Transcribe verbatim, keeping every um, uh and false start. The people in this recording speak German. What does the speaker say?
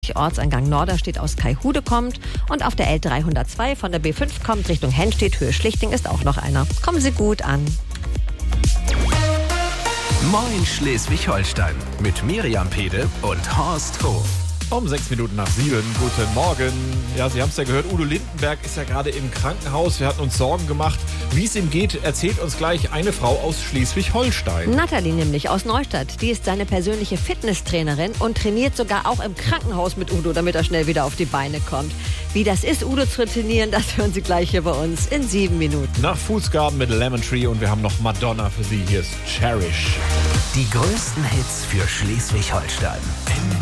Ortseingang Norderstedt aus Kaihude kommt und auf der L dreihundertzwei von der B fünf kommt Richtung Hennstedt, Höhe Schlichting ist auch noch einer. Kommen Sie gut an. Moin Schleswig-Holstein mit Miriam Pede und Horst Hof. Um sechs Minuten nach sieben. Guten Morgen. Ja, Sie haben es ja gehört, Udo Lindenberg ist ja gerade im Krankenhaus. Wir hatten uns Sorgen gemacht. Wie es ihm geht, erzählt uns gleich eine Frau aus Schleswig-Holstein. Nathalie nämlich aus Neustadt. Die ist seine persönliche Fitnesstrainerin und trainiert sogar auch im Krankenhaus mit Udo, damit er schnell wieder auf die Beine kommt. Wie das ist, Udo zu trainieren, das hören Sie gleich hier bei uns in sieben Minuten. Nach Fußgaben mit Lemon Tree und wir haben noch Madonna für Sie. Hier ist Cherish. Die größten Hits für Schleswig-Holstein.